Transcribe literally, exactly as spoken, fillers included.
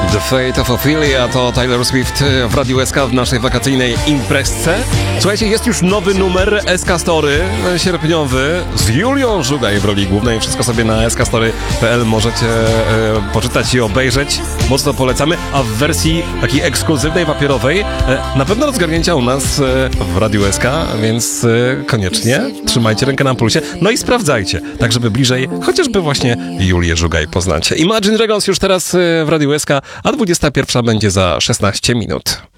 The Fate of Ophelia to Taylor Swift w Radiu S K w naszej wakacyjnej imprezce. Słuchajcie, jest już nowy numer S K Story, sierpniowy, z Julią Żugaj w roli głównej. Wszystko sobie na s k story kropka p l możecie e, poczytać i obejrzeć. Mocno polecamy, a w wersji takiej ekskluzywnej, papierowej, e, na pewno do zgarnięcia u nas e, w Radiu S K, więc e, koniecznie trzymajcie rękę na pulsie, no i sprawdzajcie, tak żeby bliżej chociażby właśnie Julię Żugaj poznacie. Imagine Dragons już teraz e, w Radiu S K, a dwudziesta pierwsza będzie za szesnaście minut.